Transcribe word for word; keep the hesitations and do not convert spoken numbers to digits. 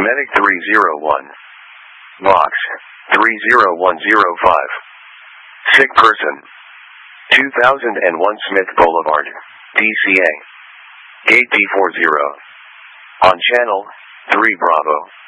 Medic three zero one. Box three zero one zero five. Sick person. two thousand one Smith Boulevard, D C A. Gate D forty. On channel three Bravo.